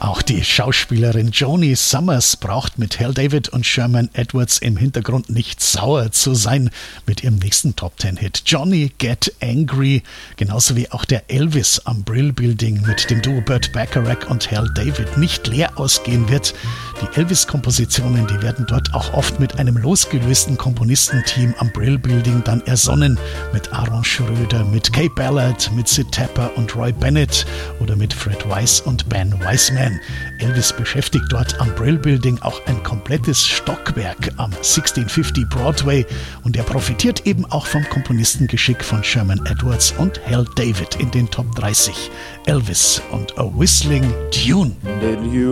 Auch die Schauspielerin Joni Summers braucht mit Hal David und Sherman Edwards im Hintergrund nicht sauer zu sein mit ihrem nächsten Top-10-Hit Johnny Get Angry, genauso wie auch der Elvis am Brill Building mit dem Duo Burt Bacharach und Hal David nicht leer ausgehen wird. Die Elvis-Kompositionen, die werden dort auch oft mit einem losgelösten Komponistenteam am Brill Building dann ersonnen, mit Aaron Schröder, mit Kay Ballard, mit Sid Tapper und Roy Bennett oder mit Fred Weiss und Ben Wiseman. Elvis beschäftigt dort am Brill Building auch ein komplettes Stockwerk am 1650 Broadway und er profitiert eben auch vom Komponistengeschick von Sherman Edwards und Hal David in den Top 30. Elvis und A Whistling Tune. Did you